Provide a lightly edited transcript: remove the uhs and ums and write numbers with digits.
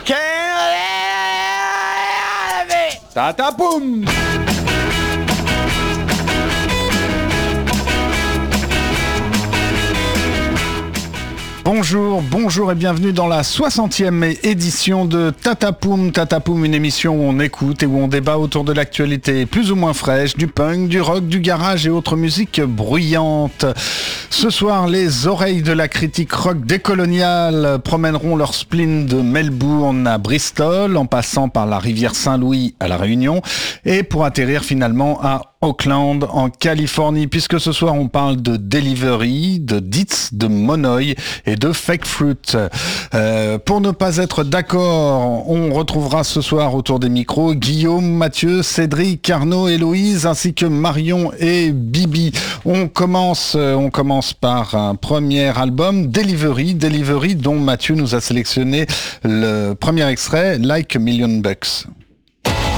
Tatapoum. Bonjour et bienvenue dans la 60e édition de Tatapoum. Tatapoum, une émission où on écoute et où on débat autour de l'actualité plus ou moins fraîche, du punk, du rock, du garage et autres musiques bruyantes. Ce soir, les oreilles de la critique rock décoloniale promèneront leur spleen de Melbourne à Bristol, en passant par la rivière Saint-Louis à La Réunion, et pour atterrir finalement à Auckland, en Californie, puisque ce soir on parle de Delivery, de Ditz, de Monoï et de Fake Fruit. Pour ne pas être d'accord, on retrouvera ce soir autour des micros Guillaume, Mathieu, Cédric, Arnaud, Héloïse, ainsi que Marion et Bibi. On commence par un premier album, Delivery, dont Mathieu nous a sélectionné le premier extrait, Like a Million Bucks.